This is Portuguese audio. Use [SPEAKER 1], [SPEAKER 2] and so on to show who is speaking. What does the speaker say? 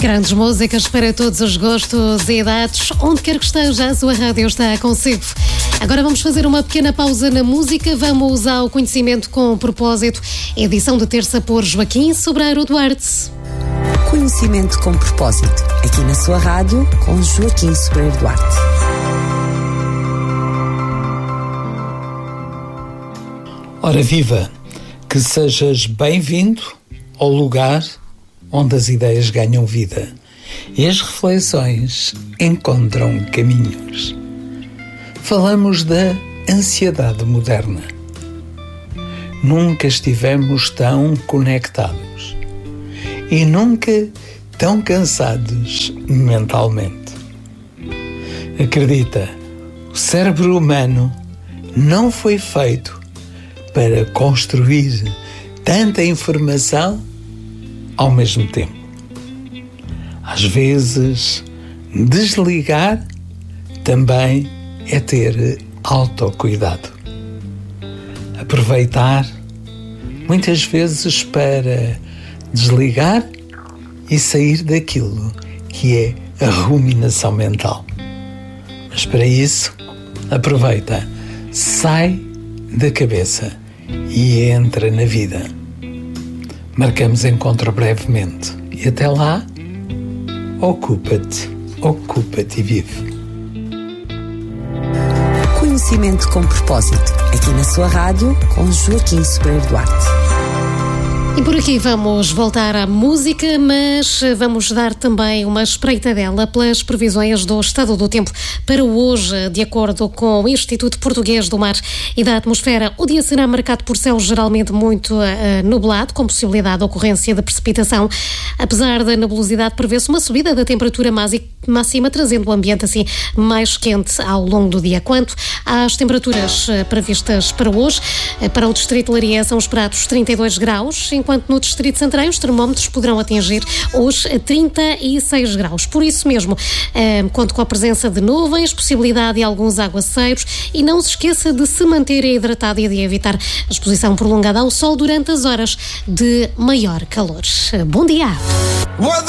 [SPEAKER 1] Grandes músicas para todos os gostos e idades. Onde quer que esteja, a sua rádio está consigo. Agora vamos fazer uma pequena pausa na música. Vamos ao Conhecimento com Propósito. Edição de terça por Joaquim Sobreiro Duarte.
[SPEAKER 2] Conhecimento com Propósito. Aqui na sua rádio, com Joaquim Sobreiro Duarte.
[SPEAKER 3] Ora viva, que sejas bem-vindo ao lugar onde as ideias ganham vida e as reflexões encontram caminhos. Falamos da ansiedade moderna. Nunca estivemos tão conectados e nunca tão cansados mentalmente. Acredita, o cérebro humano não foi feito para construir tanta informação ao mesmo tempo. Às vezes, desligar também é ter autocuidado. Aproveitar, muitas vezes, para desligar e sair daquilo que é a ruminação mental. Mas para isso, aproveita, sai da cabeça e entra na vida. Marcamos encontro brevemente e até lá, ocupa-te e vive.
[SPEAKER 2] Conhecimento com Propósito. Aqui na sua rádio, com Joaquim Sobreiro Duarte.
[SPEAKER 1] E por aqui vamos voltar à música, mas vamos dar também uma espreitadela pelas previsões do estado do tempo para hoje. De acordo com o Instituto Português do Mar e da Atmosfera, o dia será marcado por céu geralmente muito nublado, com possibilidade de ocorrência de precipitação. Apesar da nebulosidade, prevê-se uma subida da temperatura máxima, trazendo o ambiente assim mais quente ao longo do dia. Quanto às temperaturas previstas para hoje, para o Distrito de Leiria são esperados 32 graus, enquanto no Distrito Central os termómetros poderão atingir os 36 graus. Por isso mesmo, conto com a presença de nuvens, possibilidade de alguns aguaceiros e não se esqueça de se manter hidratado e de evitar a exposição prolongada ao sol durante as horas de maior calor. Bom dia!